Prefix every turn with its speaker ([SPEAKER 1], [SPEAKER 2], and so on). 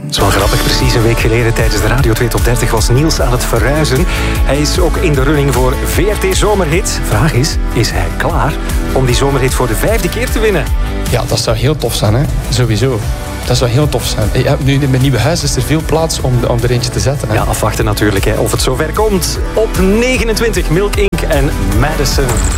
[SPEAKER 1] Zo grappig, precies een week geleden tijdens de Radio 2 Top 30 was Niels aan het verhuizen. Hij is ook in de running voor VRT Zomerhit. Vraag is hij klaar om die zomerhit voor de 5e keer te winnen?
[SPEAKER 2] Ja, dat zou heel tof zijn, hè? Sowieso. Dat zou heel tof zijn. Nu in mijn nieuwe huis is er veel plaats om er eentje te zetten. Hè?
[SPEAKER 1] Ja, afwachten natuurlijk, hè, of het zover komt. Op 29 Milk Inc. en Madison.